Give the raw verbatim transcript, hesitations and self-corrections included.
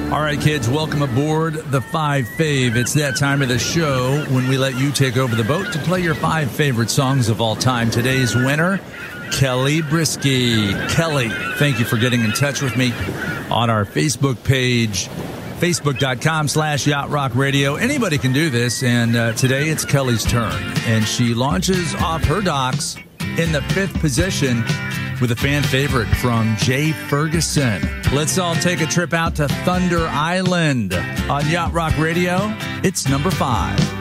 All right, kids, welcome aboard the Five Fave. It's that time of the show when we let you take over the boat to play your five favorite songs of all time. Today's winner, Kelly Brisky. Kelly, thank you for getting in touch with me on our Facebook page, facebook.com slash Yacht Rock Radio. Anybody can do this, and uh, today it's Kelly's turn. And she launches off her docks in the fifth position with a fan favorite from Jay Ferguson. Let's all take a trip out to Thunder Island on Yacht Rock Radio. It's number five.